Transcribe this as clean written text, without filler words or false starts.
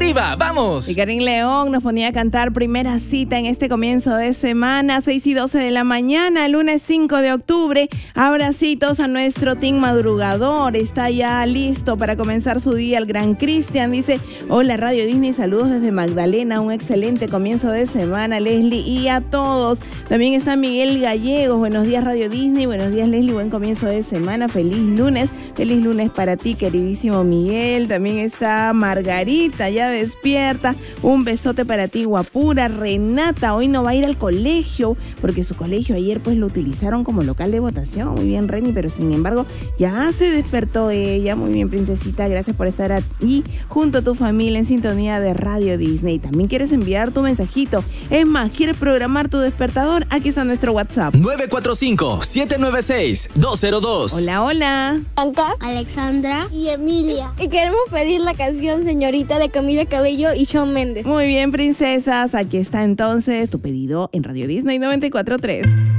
arriba, vamos. Y Karin León nos ponía a cantar Primera Cita en este comienzo de semana, 6:12 de la mañana, lunes 5 de octubre. Abracitos a nuestro team madrugador. Está ya listo para comenzar su día. El gran Cristian dice: hola Radio Disney, saludos desde Magdalena, un excelente comienzo de semana, Leslie, y a todos. También está Miguel Gallegos, buenos días Radio Disney, buenos días Leslie, buen comienzo de semana, feliz lunes para ti, queridísimo Miguel. También está Margarita, ya despierta, un besote para ti, guapura. Renata, hoy no va a ir al colegio porque su colegio ayer pues lo utilizaron como local de votación. Muy bien, Reni, pero sin embargo ya se despertó ella. Muy bien, princesita, gracias por estar ahí junto a tu familia en sintonía de Radio Disney. También quieres enviar tu mensajito, es más, quieres programar tu despertador, aquí está nuestro WhatsApp 945-796-202. Hola, hola. Blanca, Alexandra y Emilia. Y queremos pedir la canción Señorita de Camila Cabello y Shawn Mendes. Muy bien, princesas, aquí está entonces tu pedido en Radio Disney 94.3.